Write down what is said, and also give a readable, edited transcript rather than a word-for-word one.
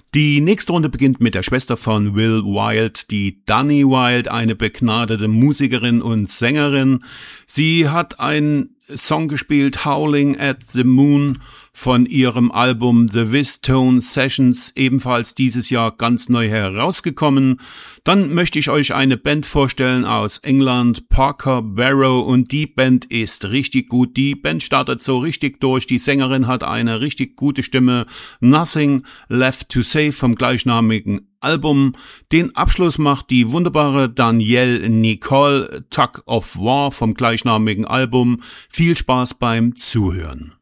Die nächste Runde beginnt mit der Schwester von Will Wild, die Dani Wild, eine begnadete Musikerin und Sängerin. Sie hat einen Song gespielt, Howling at the Moon, von ihrem Album The Wistone Sessions, ebenfalls dieses Jahr ganz neu herausgekommen. Dann möchte ich euch eine Band vorstellen aus England, Parker Barrow, und die Band ist richtig gut. Die Band startet so richtig durch, die Sängerin hat eine richtig gute Stimme. Nothing Left to Say vom gleichnamigen Album. Den Abschluss macht die wunderbare Danielle Nicole, Tug of War vom gleichnamigen Album. Viel Spaß beim Zuhören.